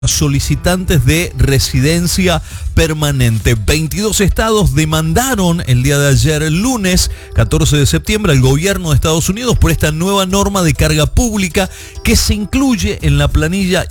solicitantes de residencia permanente. 22 estados demandaron el día de ayer, el lunes 14 de septiembre, al gobierno de Estados Unidos por esta nueva norma de carga pública que se incluye en la planilla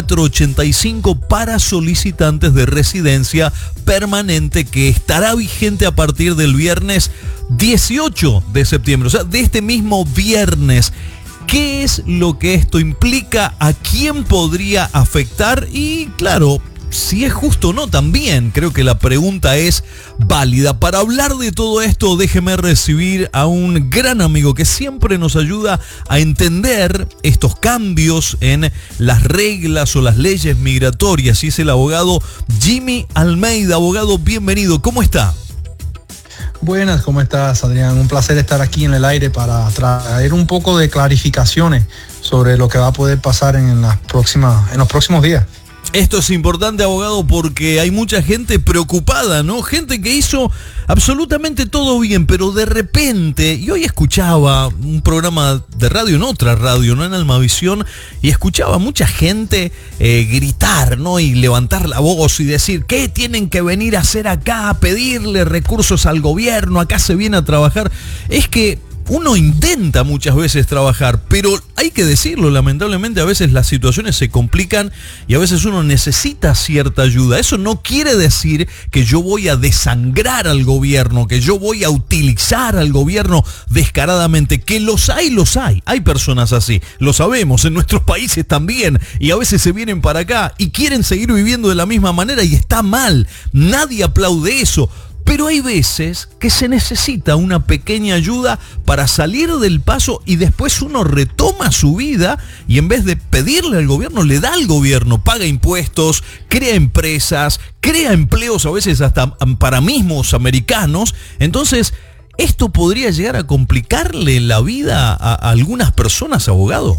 I-485 para solicitantes de residencia permanente, que estará vigente a partir del viernes 18 de septiembre, o sea, de este mismo viernes. ¿Qué es lo que esto implica? ¿A quién podría afectar? Y claro, si es justo o no también. Creo que la pregunta es válida. Para hablar de todo esto, déjeme recibir a un gran amigo que siempre nos ayuda a entender estos cambios en las reglas o las leyes migratorias. Y es el abogado Jimmy Almeida. Abogado, bienvenido. ¿Cómo está? Buenas, ¿cómo estás, Adrián? Un placer estar aquí en el aire para traer un poco de clarificaciones sobre lo que va a poder pasar en los próximos días. Esto es importante, abogado, porque hay mucha gente preocupada, ¿no? Gente que hizo absolutamente todo bien, pero de repente, y hoy escuchaba un programa de radio en otra radio, ¿no? En Almavisión, y escuchaba a mucha gente gritar, ¿no? Y levantar la voz y decir, ¿qué tienen que venir a hacer acá? Pedirle recursos al gobierno, acá se viene a trabajar. Es que uno intenta muchas veces trabajar, pero hay que decirlo, lamentablemente a veces las situaciones se complican y a veces uno necesita cierta ayuda. Eso no quiere decir que yo voy a desangrar al gobierno, que yo voy a utilizar al gobierno descaradamente, que los hay. Hay personas así, lo sabemos, en nuestros países también, y a veces se vienen para acá y quieren seguir viviendo de la misma manera y está mal, nadie aplaude eso. Pero hay veces que se necesita una pequeña ayuda para salir del paso y después uno retoma su vida y en vez de pedirle al gobierno, le da al gobierno, paga impuestos, crea empresas, crea empleos a veces hasta para mismos americanos. Entonces, ¿esto podría llegar a complicarle la vida a algunas personas, abogado?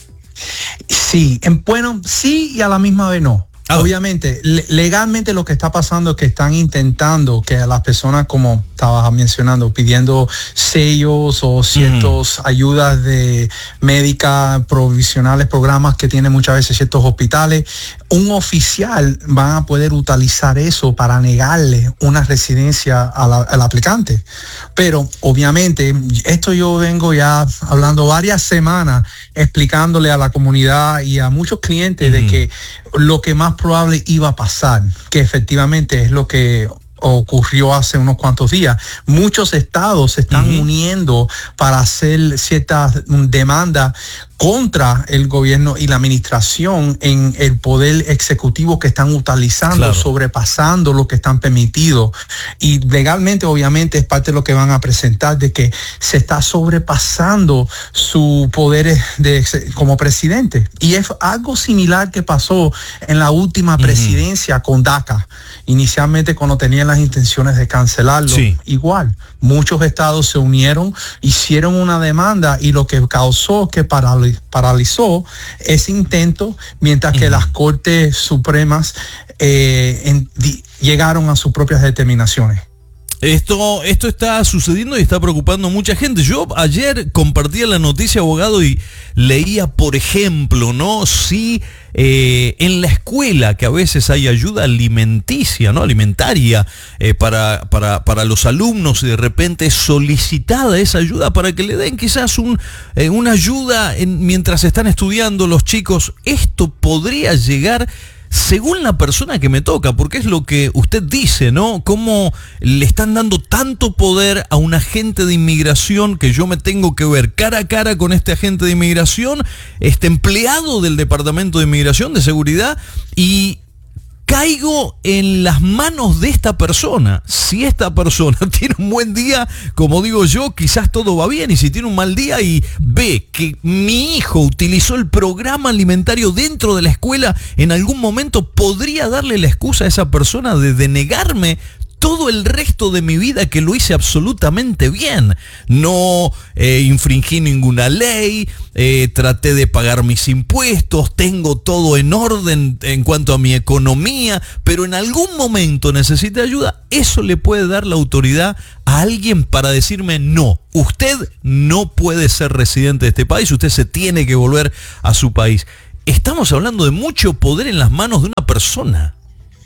Sí, bueno, sí y a la misma vez no. Obviamente, legalmente lo que está pasando es que están intentando que a las personas, como estabas mencionando, pidiendo sellos o ciertas ayudas de médicas provisionales, programas que tienen muchas veces ciertos hospitales, un oficial va a poder utilizar eso para negarle una residencia al aplicante. Pero obviamente, esto yo vengo ya hablando varias semanas, explicándole a la comunidad y a muchos clientes de que lo que más probable iba a pasar, que efectivamente es lo que ocurrió hace unos cuantos días. Muchos estados se están uniendo para hacer ciertas demandas contra el gobierno y la administración en el poder ejecutivo que están utilizando, sobrepasando lo que están permitidos. Y legalmente, obviamente, es parte de lo que van a presentar, de que se está sobrepasando su poder como presidente. Y es algo similar que pasó en la última presidencia con DACA. Inicialmente, cuando tenían las intenciones de cancelarlo, igual, muchos estados se unieron, hicieron una demanda y lo que causó que paralizó ese intento, mientras que las Cortes Supremas llegaron a sus propias determinaciones. Esto está sucediendo y está preocupando a mucha gente. Yo ayer compartía la noticia, abogado, y leía, por ejemplo, ¿no? Si en la escuela, que a veces hay ayuda alimenticia, ¿no? Alimentaria para los alumnos, y de repente es solicitada esa ayuda para que le den quizás una ayuda mientras están estudiando los chicos. Esto podría llegar, según la persona que me toca, porque es lo que usted dice, ¿no? Cómo le están dando tanto poder a un agente de inmigración, que yo me tengo que ver cara a cara con este agente de inmigración, este empleado del Departamento de Inmigración, de Seguridad, y caigo en las manos de esta persona. Si esta persona tiene un buen día, como digo yo, quizás todo va bien, y si tiene un mal día y ve que mi hijo utilizó el programa alimentario dentro de la escuela, en algún momento podría darle la excusa a esa persona de denegarme todo el resto de mi vida, que lo hice absolutamente bien. No infringí ninguna ley, traté de pagar mis impuestos, tengo todo en orden en cuanto a mi economía, pero en algún momento necesite ayuda. Eso le puede dar la autoridad a alguien para decirme: no, usted no puede ser residente de este país, usted se tiene que volver a su país. estamos hablando de mucho poder en las manos de una persona.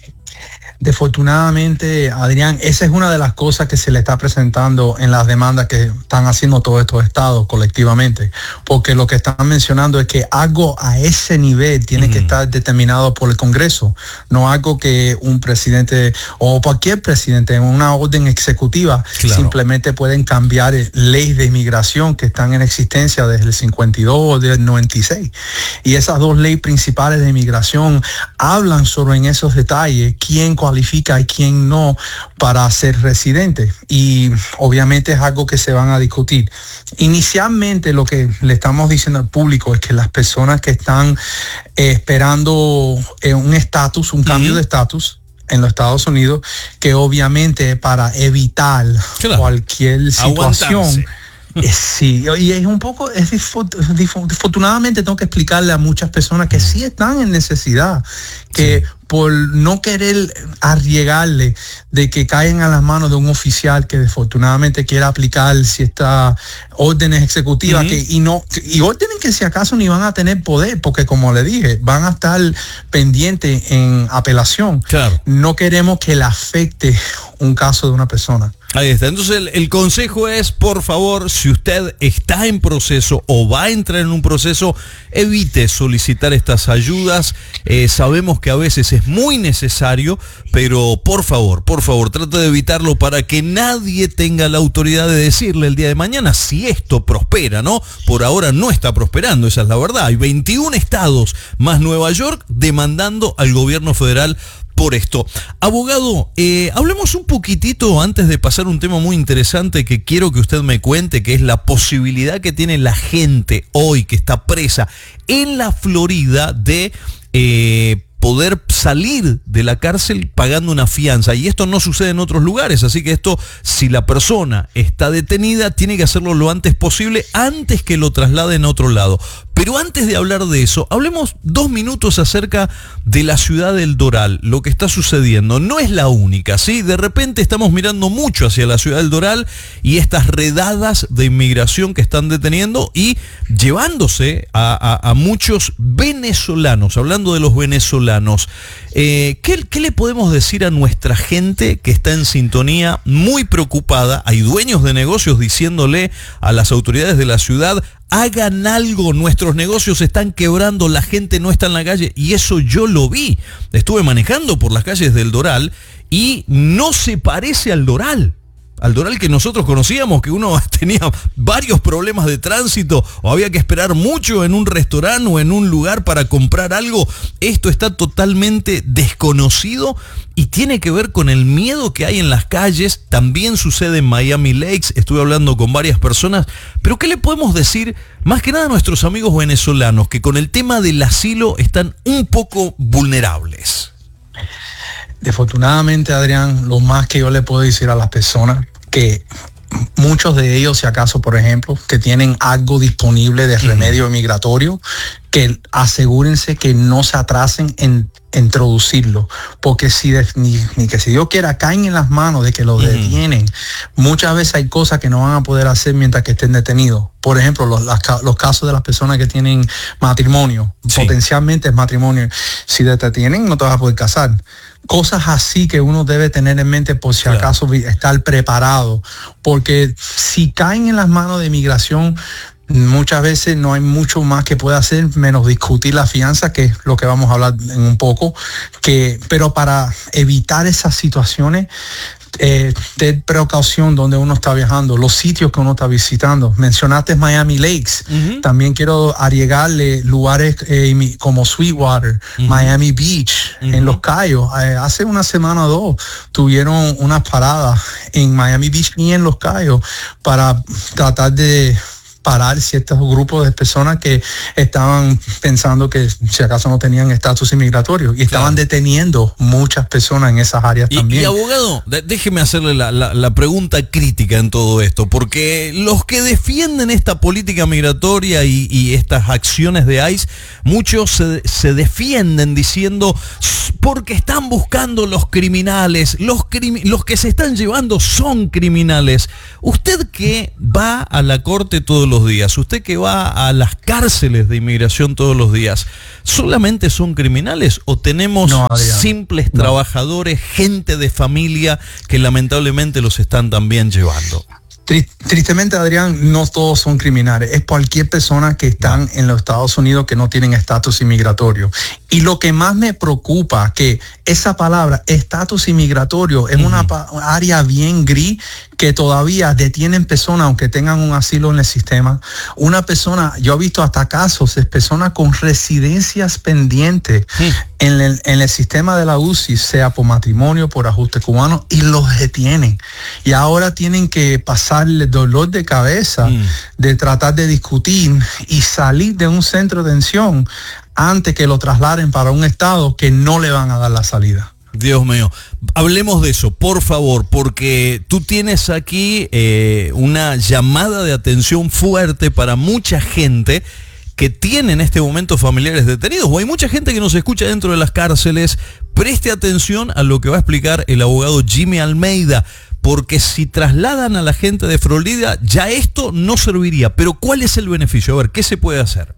Desafortunadamente, Adrián, esa es una de las cosas que se le está presentando en las demandas que están haciendo todos estos estados colectivamente, porque lo que están mencionando es que algo a ese nivel tiene que estar determinado por el Congreso, no algo que un presidente o cualquier presidente en una orden ejecutiva simplemente pueden cambiar leyes de inmigración que están en existencia desde el 52 o del 96. Y esas dos leyes principales de inmigración hablan sobre en esos detalles quién cualifica y quién no para ser residente, y obviamente es algo que se van a discutir. Inicialmente lo que le estamos diciendo al público es que las personas que están esperando un estatus, un cambio de estatus en los Estados Unidos, que obviamente para evitar cualquier situación, sí, y es un poco, desafortunadamente tengo que explicarle a muchas personas que sí están en necesidad, que por no querer arriesgarle de que caigan a las manos de un oficial que desafortunadamente quiera aplicar ciertas órdenes ejecutivas y órdenes que si acaso ni van a tener poder, porque como le dije, van a estar pendientes en apelación. No queremos que le afecte un caso de una persona. Ahí está. Entonces el consejo es, por favor, si usted está en proceso o va a entrar en un proceso, evite solicitar estas ayudas. Sabemos que a veces es muy necesario, pero por favor, trate de evitarlo para que nadie tenga la autoridad de decirle el día de mañana si esto prospera, ¿no? Por ahora no está prosperando, esa es la verdad. Hay 21 estados más Nueva York demandando al gobierno federal por esto. Abogado, hablemos un poquitito antes de pasar un tema muy interesante que quiero que usted me cuente, que es la posibilidad que tiene la gente hoy que está presa en la Florida de poder salir de la cárcel pagando una fianza, y esto no sucede en otros lugares, así que esto, si la persona está detenida, tiene que hacerlo lo antes posible, antes que lo trasladen a otro lado. Pero antes de hablar de eso, hablemos 2 minutos acerca de la ciudad del Doral, lo que está sucediendo. No es la única, ¿sí? De repente estamos mirando mucho hacia la ciudad del Doral y estas redadas de inmigración que están deteniendo y llevándose a muchos venezolanos, hablando de los venezolanos. ¿Qué le podemos decir a nuestra gente que está en sintonía, muy preocupada? Hay dueños de negocios diciéndole a las autoridades de la ciudad: hagan algo, nuestros negocios están quebrando, la gente no está en la calle, y eso yo lo vi. Estuve manejando por las calles del Doral y no se parece al Doral que nosotros conocíamos, que uno tenía varios problemas de tránsito o había que esperar mucho en un restaurante o en un lugar para comprar algo. Esto está totalmente desconocido y tiene que ver con el miedo que hay en las calles. También sucede en Miami Lakes, estuve hablando con varias personas, pero ¿qué le podemos decir más que nada a nuestros amigos venezolanos que con el tema del asilo están un poco vulnerables? Desafortunadamente, Adrián, lo más que yo le puedo decir a las personas, que muchos de ellos, si acaso, por ejemplo, que tienen algo disponible de remedio migratorio, que asegúrense que no se atrasen en introducirlo, porque ni que si Dios quiera caen en las manos de que los detienen, muchas veces hay cosas que no van a poder hacer mientras que estén detenidos. Por ejemplo, los casos de las personas que tienen matrimonio, potencialmente es matrimonio, si te detienen no te vas a poder casar. Cosas así que uno debe tener en mente por si acaso estar preparado, porque si caen en las manos de migración, muchas veces no hay mucho más que pueda hacer menos discutir la fianza, que es lo que vamos a hablar en un poco, pero para evitar esas situaciones, de precaución donde uno está viajando, los sitios que uno está visitando. Mencionaste Miami Lakes, también quiero agregarle lugares como Sweetwater, Miami Beach, en Los Cayos. Hace una semana o 2 tuvieron unas paradas en Miami Beach y en Los Cayos para tratar de parar ciertos grupos de personas que estaban pensando que si acaso no tenían estatus inmigratorio, y estaban deteniendo muchas personas en esas áreas también. Y abogado, déjeme hacerle la pregunta crítica en todo esto, porque los que defienden esta política migratoria y estas acciones de ICE, muchos se defienden diciendo porque están buscando los criminales, los que se están llevando son criminales. Usted que va a la corte todos los los días, usted que va a las cárceles de inmigración todos los días, ¿solamente son criminales o tenemos simples trabajadores, gente de familia que lamentablemente los están también llevando? Tristemente, Adrián, no todos son criminales. Es cualquier persona que están en los Estados Unidos que no tienen estatus inmigratorio. Y lo que más me preocupa, que esa palabra, estatus inmigratorio, es una área bien gris que todavía detienen personas aunque tengan un asilo en el sistema. Una persona, yo he visto hasta casos de personas con residencias pendientes en el sistema de la UCI, sea por matrimonio, por ajuste cubano, y los detienen. Y ahora tienen que pasarle dolor de cabeza de tratar de discutir y salir de un centro de detención antes que lo trasladen para un estado que no le van a dar la salida. Dios mío, hablemos de eso, por favor, porque tú tienes aquí una llamada de atención fuerte para mucha gente que tiene en este momento familiares detenidos, o hay mucha gente que nos escucha dentro de las cárceles. Preste atención a lo que va a explicar el abogado Jimmy Almeida, porque si trasladan a la gente de Florida, ya esto no serviría. Pero ¿cuál es el beneficio? A ver, ¿qué se puede hacer?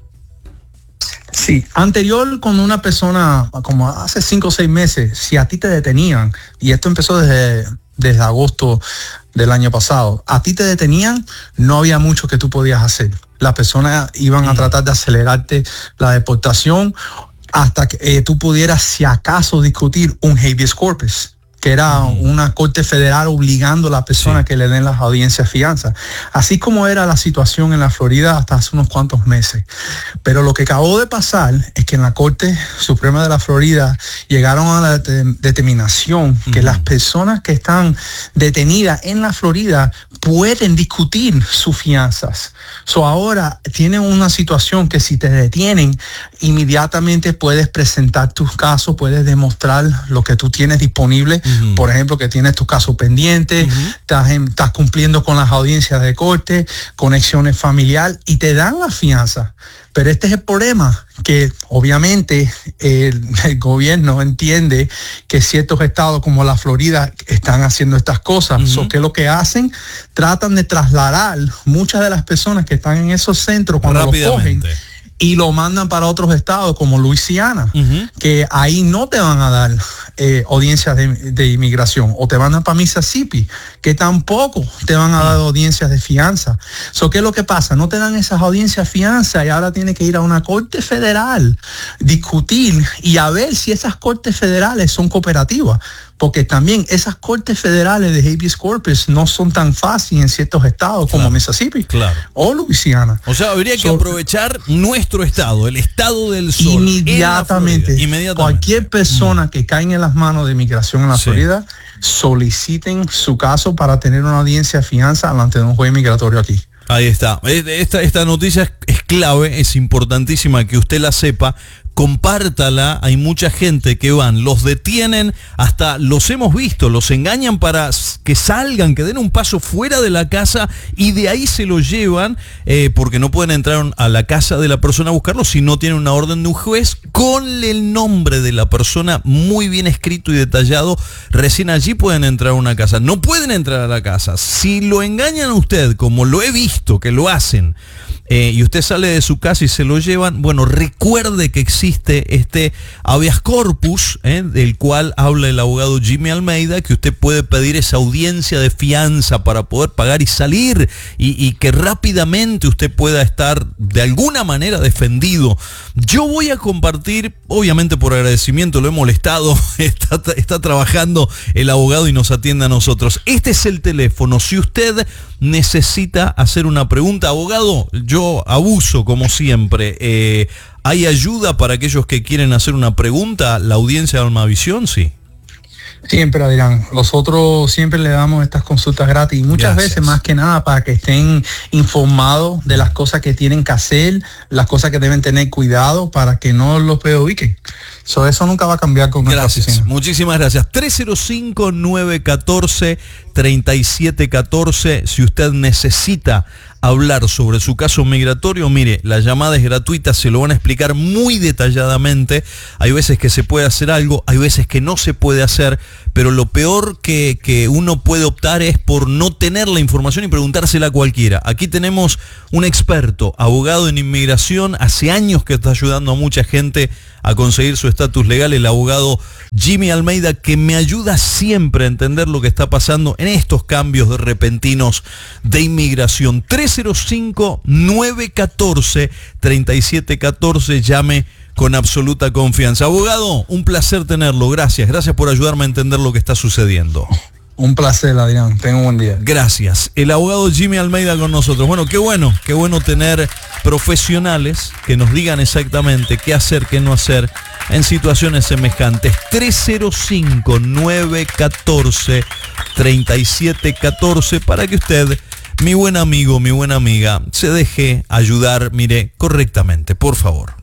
Sí, anterior con una persona, como hace 5 o 6 meses, si a ti te detenían, y esto empezó desde agosto del año pasado, a ti te detenían, no había mucho que tú podías hacer. Las personas iban a tratar de acelerarte la deportación hasta que tú pudieras, si acaso, discutir un habeas corpus, que era una corte federal obligando a la persona que le den las audiencias fianza. Así como era la situación en la Florida hasta hace unos cuantos meses. Pero lo que acabó de pasar es que en la Corte Suprema de la Florida llegaron a la determinación que las personas que están detenidas en la Florida pueden discutir sus fianzas. Ahora tienen una situación que si te detienen, inmediatamente puedes presentar tus casos, puedes demostrar lo que tú tienes disponible. Por ejemplo, que tienes tu caso pendiente, estás cumpliendo con las audiencias de corte, conexiones familiares, y te dan la fianza. Pero este es el problema, que obviamente el gobierno entiende que ciertos estados como la Florida están haciendo estas cosas. ¿Qué es lo que hacen? Tratan de trasladar muchas de las personas que están en esos centros cuando los cogen y lo mandan para otros estados como Luisiana, que ahí no te van a dar audiencias de inmigración, o te mandan para Mississippi, que tampoco te van a dar audiencias de fianza. ¿Qué es lo que pasa? No te dan esas audiencias de fianza y ahora tienes que ir a una corte federal, discutir y a ver si esas cortes federales son cooperativas. Porque también esas cortes federales de habeas corpus no son tan fáciles en ciertos estados como Mississippi o Luisiana. O sea, habría que aprovechar nuestro estado, el estado del sol. Inmediatamente. Cualquier persona que caiga en las manos de inmigración en la Florida, soliciten su caso para tener una audiencia de fianza delante de un juez migratorio aquí. Ahí está. Esta noticia es clave, es importantísima que usted la sepa. Compártala, hay mucha gente que van, los detienen, hasta los hemos visto, los engañan para que salgan, que den un paso fuera de la casa y de ahí se lo llevan, porque no pueden entrar a la casa de la persona a buscarlo si no tienen una orden de un juez con el nombre de la persona muy bien escrito y detallado. Recién allí pueden entrar a una casa, no pueden entrar a la casa. Si lo engañan a usted, como lo he visto que lo hacen, y usted sale de su casa y se lo llevan, bueno, recuerde que existe este habeas corpus, del cual habla el abogado Jimmy Almeida, que usted puede pedir esa audiencia de fianza para poder pagar y salir, y que rápidamente usted pueda estar de alguna manera defendido. Yo voy a compartir, obviamente por agradecimiento, lo he molestado, está trabajando el abogado y nos atiende a nosotros. Este es el teléfono, si usted necesita hacer una pregunta, abogado, yo abuso como siempre. ¿Hay ayuda para aquellos que quieren hacer una pregunta? ¿La audiencia de Almavisión? Sí. Siempre, Adrián. Nosotros siempre le damos estas consultas gratis. Muchas veces, más que nada, para que estén informados de las cosas que tienen que hacer, las cosas que deben tener cuidado para que no los perjudiquen. Eso nunca va a cambiar con nuestra oficina. Muchísimas gracias. 305-914-3714. Si usted necesita hablar sobre su caso migratorio, mire, la llamada es gratuita, se lo van a explicar muy detalladamente. Hay veces que se puede hacer algo, hay veces que no se puede hacer, pero lo peor que uno puede optar es por no tener la información y preguntársela a cualquiera. Aquí tenemos un experto, abogado en inmigración, hace años que está ayudando a mucha gente a conseguir su estatus legal, el abogado Jimmy Almeida, que me ayuda siempre a entender lo que está pasando en estos cambios repentinos de inmigración. 305-914-3714, llame con absoluta confianza. Abogado, un placer tenerlo, gracias por ayudarme a entender lo que está sucediendo. Un placer, Adrián, tenga un buen día. Gracias. El abogado Jimmy Almeida con nosotros. Bueno, qué bueno tener profesionales que nos digan exactamente qué hacer, qué no hacer en situaciones semejantes. 305-914-3714 para que usted, mi buen amigo, mi buena amiga, se deje ayudar, mire, correctamente, por favor.